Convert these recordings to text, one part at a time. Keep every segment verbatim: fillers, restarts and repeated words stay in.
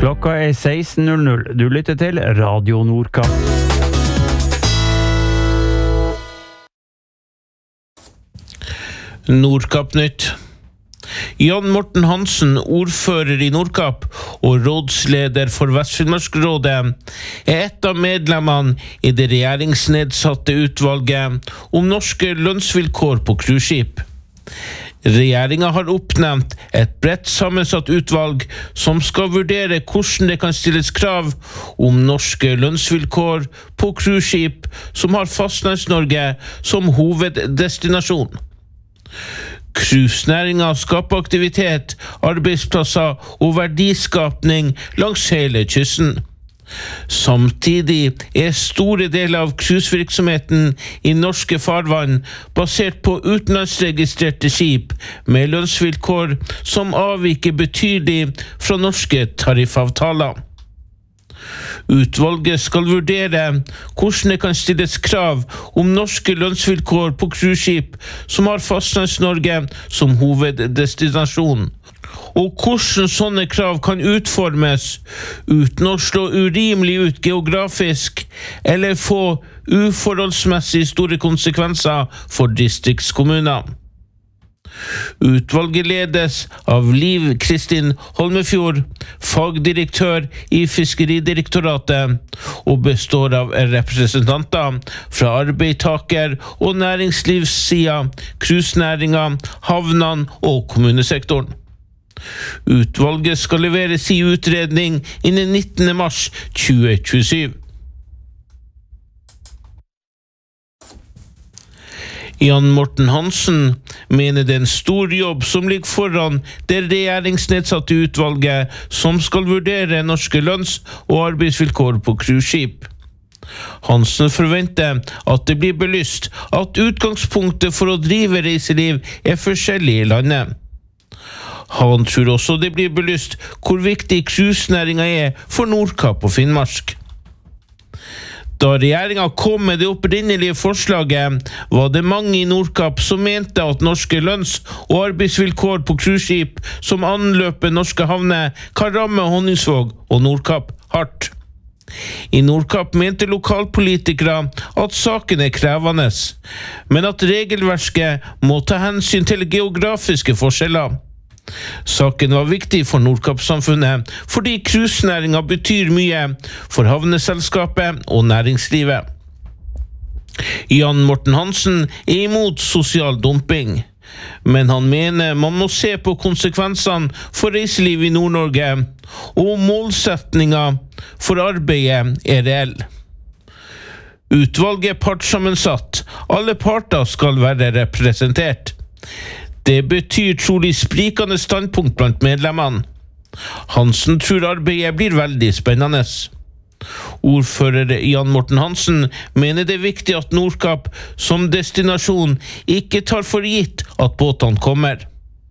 Klokka er seksten null null. Du lytter til Radio Nordkapp. Nordkapp Nytt. Jan Morten Hansen, ordfører i Nordkapp og rådsleder for Vest-Finnmarksrådet, er et av medlemmene i det regjeringsnedsatte utvalget om norske lønnsvilkår på cruiseskip. Regjeringen har oppnevnt et bredt sammensatt utvalg som skal vurdere hvordan det kan stilles krav om norske lønnsvilkår på cruiseskip som har Fastlands-Norge som hoveddestinasjon. Cruisenæringen skaper aktivitet, arbeidsplasser og verdiskapning langs hele kysten. Samtidig er store deler av cruisevirksomheten i norske farvann basert på utenlandsregistrerte skip med lønnsvilkår som avviker betydelig fra norske tariffavtaler. Utvalget skal vurdere hvordan det kan stilles krav om norske lønnsvilkår på cruiseskip som har Fastlands-Norge som hoveddestinasjon, og hvordan sånne krav kan utformes uten å slå urimelig ut geografisk eller få uforholdsmessig store konsekvenser for distriktskommuner. Utvalget ledes av Liv Kristin Holmefjord, fagdirektør i Fiskeridirektoratet, og består av representanter fra arbeidstaker- og næringslivssiden, cruisenæringen, havnene og kommunesektoren. Utvalget skal levere sin utredning innen nittende mars tjue tjuesyv. Jan Morten Hansen mener det er en stor jobb som ligger foran det regjeringsnedsatte utvalget som skal vurdere norske lønns- og arbeidsvilkår på cruiseskip. Hansen forventer at det blir belyst at utgangspunktet for å drive reiseliv er forskjellig i landet. Han tror også det blir belyst hvor viktig cruisenæringen er for Nordkapp og Finnmark. Da regjeringen kom med det opprinnelige forslaget, var det mange i Nordkapp som mente at norske lønns- og arbeidsvilkår på cruiseskip som anløper norske havner kan ramme Honningsvåg og Nordkapp hardt. I Nordkapp mente lokalpolitikere at saken er krevende, men at regelverket må ta hensyn til geografiske forskjeller. Saken var viktig for Nordkapp-samfunnet fordi cruisenæringen betyr mye for havneselskapet og næringslivet. Jan Morten Hansen er imot sosial dumping, men han mener man må se på konsekvensene for reiseliv i Nord-Norge, og målsetningen for arbeidet er reell. Utvalget er partssammensatt, alle parter skal være representert. Det betyr trolig sprikende standpunkt blant medlemmene. Hansen tror arbeidet blir veldig spennende. Ordfører Jan Morten Hansen mener det er viktig at Nordkapp som destinasjon ikke tar for gitt at båtene kommer.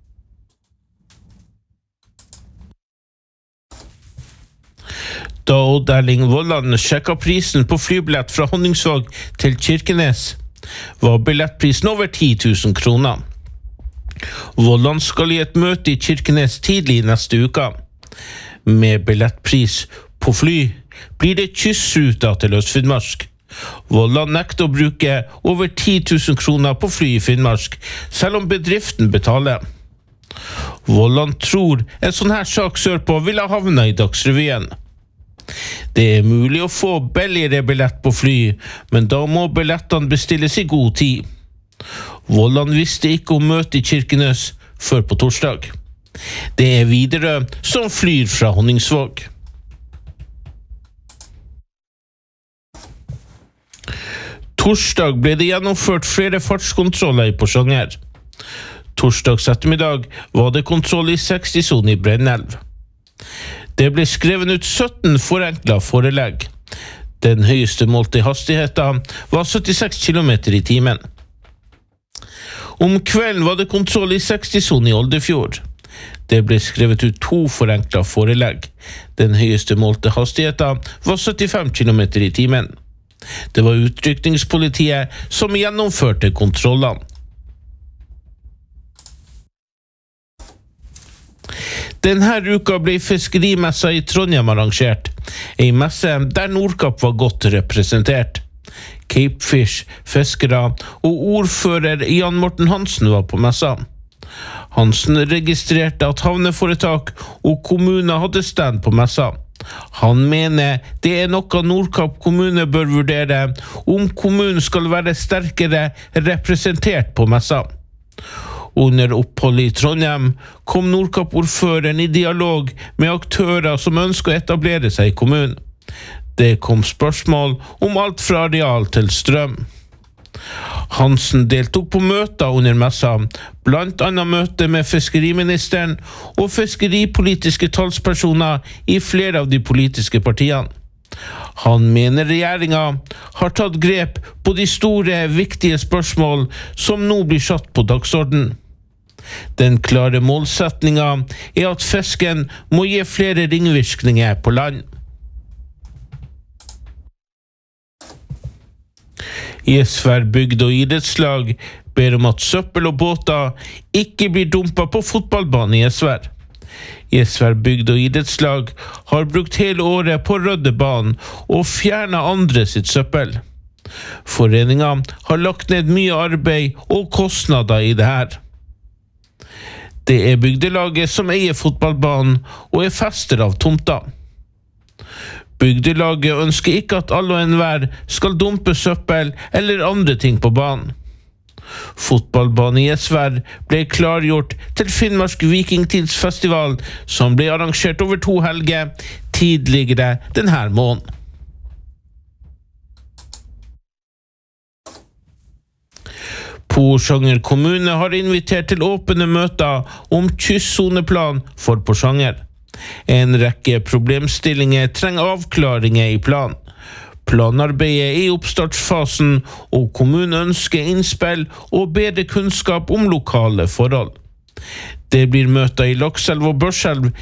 Da Odd Erling Vollan sjekket prisen på flybillett fra Honningsvåg til Kirkenes, var billettprisen over ti tusen kroner. Vollan skal i et møte i Kirkenes tidlig neste uke. Med billettpris på fly blir det kyssruta til Øst-Finnmark. Vollan nekter å bruke over ti tusen kroner på fly i Finnmark, selv om bedriften betaler. Vollan tror en sånn her sak sørpå ville havne i Dagsrevyen. Det er mulig å få billigere billett på fly, men da må billettene bestilles i god tid. Vollan visste ikke om møtet i Kirkenes før på torsdag. Det er Widerøe som flyr fra Honningsvåg. Torsdag ble det gjennomført flere fartskontroller i Porsanger. Torsdags ettermiddag var det kontroll i seksti-sonen i Brennelv. Det ble skrevet ut sytten forenklet forelegg. Den høyeste målte hastigheten var syttiseks kilometer i timen. Om kvelden var det kontroll i seksti-sonen i Oldefjord. Det ble skrevet ut to forenklet forelegg. Den høyeste målte hastigheten var syttifem kilometer i timen. Det var utrykningspolitiet som gjennomførte kontrollene. Denne uka ble fiskerimessa i Trondheim arrangert, en messe der Nordkapp var godt representert. Capefish, fiskere og ordfører Jan Morten Hansen var på messa. Hansen registrerte at havneforetak og kommuner hadde stand på messa. Han mener det er noe Nordkapp kommune bør vurdere om kommunen skal være sterkere representert på messa. Under oppholdet i Trondheim kom Nordkapp-ordføreren i dialog med aktører som ønsker å etablere seg i kommunen. Det kom spørsmål om alt fra areal til strøm. Hansen deltok på møter under messa, blant annet møte med fiskeriministeren og fiskeripolitiske talspersoner i flere av de politiske partiene. Han mener regjeringen har tatt grep på de store, viktige spørsmål som nå blir satt på dagsorden. Den klare målsetningen er at fisken må gi flere ringvirkninger på land. Gjesvær bygd- og idrettslag ber om at søppel og båter ikke blir dumpet på fotballbanen i Gjesvær. Gjesvær bygd- og idrettslag har brukt hele året på å rydde banen og fjerne andre sitt søppel. Foreningen har lagt ned mye arbeid og kostnader i det her. Det er bygdelaget som eier fotballbanen og er fester av tomta. Bygdelaget ønsker ikke at alle og enhver skal dumpe søppel eller andre ting på banen. Fotballbanen i Gjesvær ble klargjort til Finnmark Vikingtidsfestival, som ble arrangert over to helger tidligere denne måneden. Porsanger kommune har invitert til åpne møter om kystsoneplan for Porsanger. En rekke problemstillinger trenger avklaringer i plan. Planarbeidet er i oppstartsfasen, og kommunen ønsker innspill og bedre kunnskap om lokale forhold. Det blir møter i Lakselv og Børselv